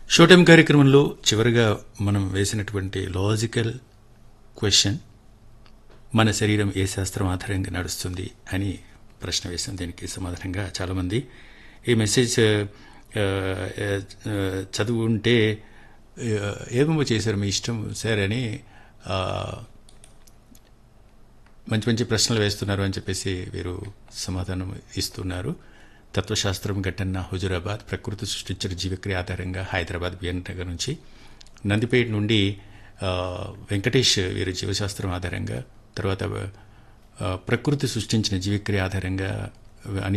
Show time కార్యక్రమంలో చివరిగా మనం వేసినటువంటి లాజికల్ క్వశ్చన్, మన శరీరం ఏ శాస్త్రం ఆధారంగా నడుస్తుంది అని ప్రశ్న వేసాం. దీనికి సమాధానంగా చాలామంది ఈ మెసేజ్ చదువుంటే ఏమేమో చేశారు మీ ఇష్టం సార్ అని మంచి మంచి ప్రశ్నలు వేస్తున్నారు అని చెప్పేసి వీరు సమాధానం ఇస్తున్నారు. తత్వశాస్త్రం ఘటన హుజురాబాద్, ప్రకృతి సృష్టించిన జీవక్రియ ఆధారంగా హైదరాబాద్ బిఎన్ నగర్ నుంచి, నందిపేట నుండి వెంకటేష్ వీరు జీవశాస్త్రం ఆధారంగా, తర్వాత ప్రకృతి సృష్టించిన జీవక్రియ ఆధారంగా అని